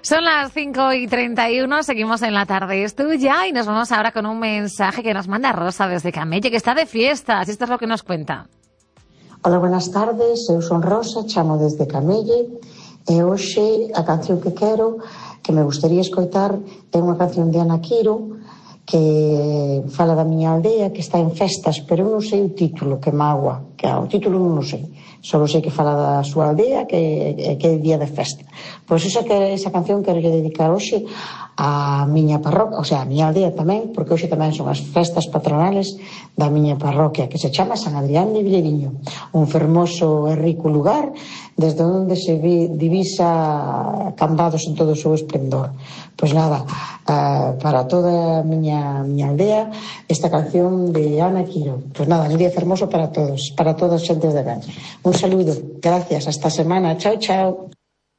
Son las 5:31, seguimos en La Tarde es Tuya y nos vamos ahora con un mensaje que nos manda Rosa desde Camelle, que está de fiestas. Esto es lo que nos cuenta. Hola, buenas tardes, eu son Rosa, chamo desde Camelle e hoxe a canción que quero, que me gustaría escoitar, é unha canción de Ana Quiro que fala da miña aldea, que está en festas, pero non sei o título, que mágoa, que o título non o sei, só sei que fala da súa aldea, que é día de festa. Pois esa canción quero dedicar hoxe a miña parroquia, o sea, a miña aldea tamén, porque hoxe tamén son as festas patronales da miña parroquia, que se chama San Adrián de Villeriño, un fermoso e rico lugar desde onde se divisa Cambados en todo o seu esplendor. Pois nada, para toda a miña aldea, esta canción de Ana Quiro. Pois nada, un día fermoso para todos, para todas as xentes de ben. Un saludo, gracias, hasta a semana, chao, chao.